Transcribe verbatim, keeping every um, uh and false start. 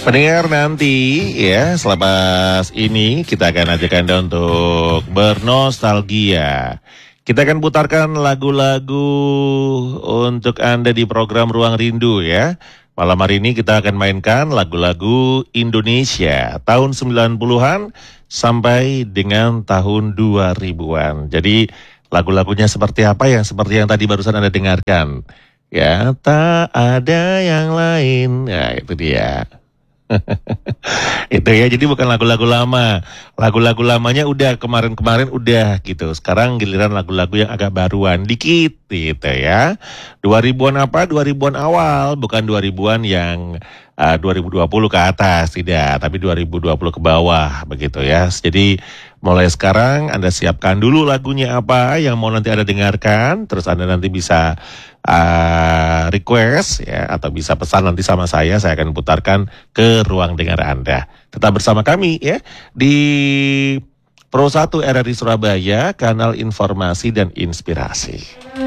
Pendengar, nanti ya selepas ini kita akan ajak Anda untuk bernostalgia. Kita akan putarkan lagu-lagu untuk Anda di program Ruang Rindu ya. Malam hari ini kita akan mainkan lagu-lagu Indonesia tahun sembilan puluhan sampai dengan tahun dua ribuan. Jadi lagu-lagunya seperti apa yang seperti yang tadi barusan Anda dengarkan. Ya, tak ada yang lain. Ya, itu dia. Itu ya, jadi bukan lagu-lagu lama. Lagu-lagu lamanya udah kemarin-kemarin udah gitu. Sekarang giliran lagu-lagu yang agak baruan dikit gitu ya. dua ribuan apa? dua ribuan awal, bukan dua ribuan yang uh, dua ribu dua puluh ke atas, tidak, tapi dua ribu dua puluh ke bawah begitu ya. Jadi mulai sekarang Anda siapkan dulu lagunya apa yang mau nanti Anda dengarkan, terus Anda nanti bisa Uh, request ya, atau bisa pesan nanti sama saya, saya akan putarkan ke ruang dengar Anda. Tetap bersama kami ya di Pro satu R R I Surabaya, kanal informasi dan inspirasi.